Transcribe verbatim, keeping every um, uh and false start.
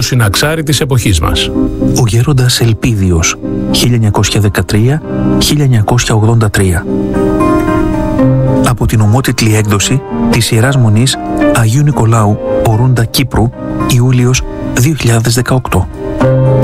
το συναξάρι της εποχής μας. Ο γέροντας Ελπίδιος, χίλια εννιακόσια δεκατρία με χίλια εννιακόσια ογδόντα τρία. Από την ομότιτλη έκδοση της Ιεράς Μονής Αγίου Νικολάου Ορούντα Κύπρου, Ιούλιος δύο χιλιάδες δεκαοκτώ.